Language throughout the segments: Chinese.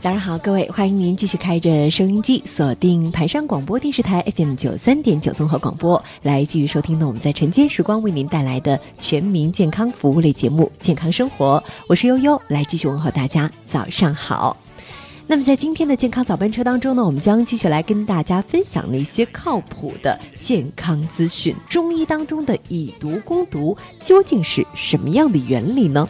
早上好，各位，欢迎您继续开着收音机，锁定盘山广播电视台 FM93.9 综合广播，来继续收听呢我们在晨间时光为您带来的全民健康服务类节目《健康生活》，我是悠悠，来继续问候大家早上好。那么在今天的健康早班车当中呢，我们将继续来跟大家分享那些靠谱的健康资讯。中医当中的以毒攻毒究竟是什么样的原理呢？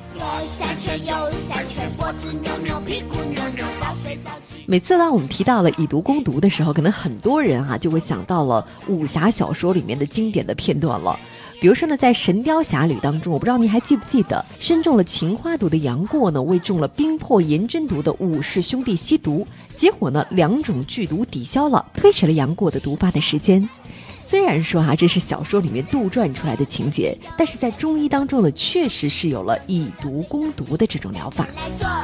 每次当我们提到了以毒攻毒的时候，可能很多人就会想到了武侠小说里面的经典的片段了。比如说呢，在《神雕侠侣》当中，我不知道您还记不记得，身中了情花毒的杨过呢，为中了冰魄炎真毒的武氏兄弟吸毒，结果呢，两种剧毒抵消了，推迟了杨过的毒发的时间。虽然说这是小说里面杜撰出来的情节，但是在中医当中呢，确实是有了以毒攻毒的这种疗法。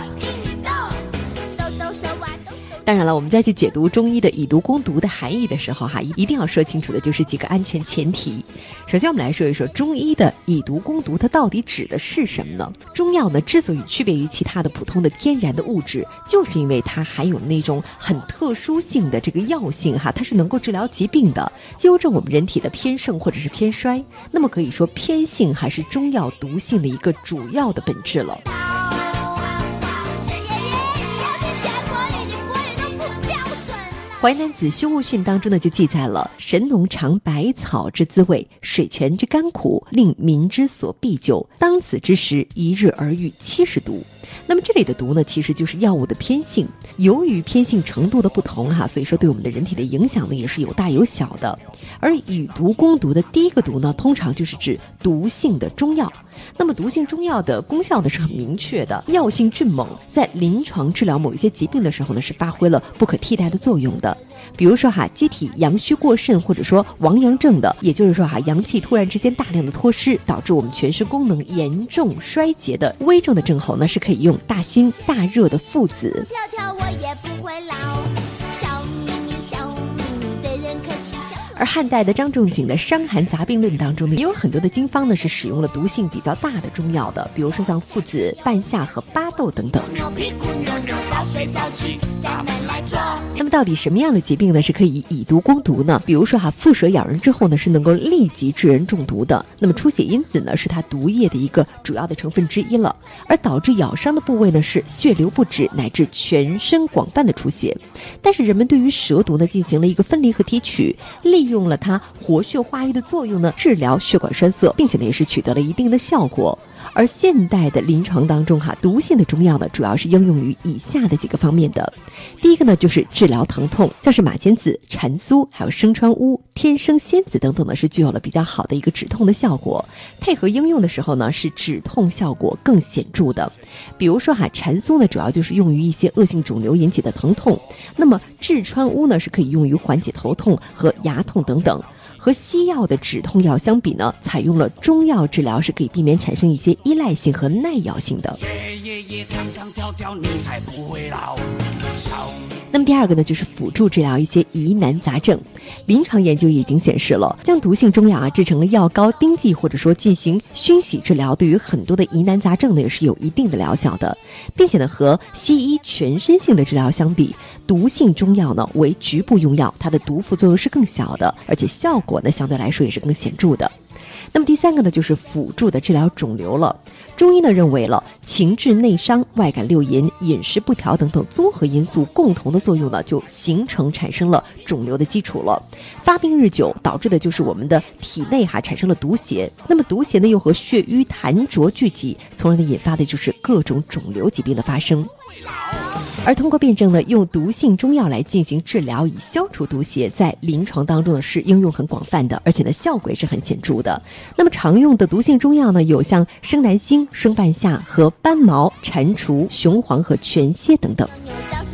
当然了，我们再去解读中医的以毒攻毒的含义的时候一定要说清楚的就是几个安全前提。首先我们来说一说中医的以毒攻毒它到底指的是什么呢？中药呢之所以区别于其他的普通的天然的物质，就是因为它含有那种很特殊性的这个药性它是能够治疗疾病的，纠正我们人体的偏盛或者是偏衰。那么可以说偏性还是中药毒性的一个主要的本质了。《淮南子·修物训》当中呢，就记载了神农尝百草之滋味，水泉之甘苦，令民之所必救。当此之时，一日而愈70毒。那么这里的毒呢，其实就是药物的偏性。由于偏性程度的不同所以说对我们的人体的影响呢，也是有大有小的。而以毒攻毒的第一个毒呢，通常就是指毒性的中药。那么毒性中药的功效呢是很明确的，药性迅猛，在临床治疗某一些疾病的时候呢，是发挥了不可替代的作用的。比如说机体阳虚过甚，或者说亡阳症的，也就是说阳气突然之间大量的脱失，导致我们全身功能严重衰竭的危重的症候呢，是可以用大辛大热的附子。跳跳我也不会老，笑眯眯笑眯眯对人客气。而汉代的张仲景的《伤寒杂病论》当中呢，也有很多的经方呢是使用了毒性比较大的中药的，比如说像附子、半夏和巴豆等等。那么到底什么样的疾病呢是可以以毒攻毒呢？比如说蝮蛇咬人之后呢，是能够立即致人中毒的。那么出血因子呢，是它毒液的一个主要的成分之一了。而导致咬伤的部位呢，是血流不止乃至全身广泛的出血。但是人们对于蛇毒呢进行了一个分离和提取，利用了它活血化瘀的作用呢，治疗血管栓塞，并且呢也是取得了一定的效果。而现代的临床当中毒性的中药呢，主要是应用于以下的几个方面的。第一个呢，就是治疗疼痛，像是马钱子、蟾酥还有生川乌、天生仙子等等呢，是具有了比较好的一个止痛的效果。配合应用的时候呢，是止痛效果更显著的。比如说蟾酥呢，主要就是用于一些恶性肿瘤引起的疼痛，那么痔川乌呢，是可以用于缓解头痛和牙痛等等。和西药的止痛药相比呢，采用了中药治疗，是可以避免产生一些依赖性和耐药性的。那么第二个呢，就是辅助治疗一些疑难杂症。临床研究已经显示了，将毒性中药制成了药膏滴剂，或者说进行熏洗治疗，对于很多的疑难杂症呢，也是有一定的疗效的。并且呢，和西医全身性的治疗相比，毒性中药呢为局部用药，它的毒副作用是更小的，而且效果呢相对来说也是更显著的。那么第三个呢，就是辅助的治疗肿瘤了。中医呢认为了情志内伤、外感六淫、饮食不调等等综合因素共同的作用呢，就产生了肿瘤的基础了。发病日久导致的就是我们的体内产生了毒邪，那么毒邪呢又和血瘀痰浊聚集，从而呢引发的就是各种肿瘤疾病的发生。而通过辩证呢，用毒性中药来进行治疗，以消除毒邪，在临床当中呢是应用很广泛的，而且呢效果也是很显著的。那么常用的毒性中药呢，有像生南星、生半夏和斑毛、蟾蜍、雄黄和全蝎等等。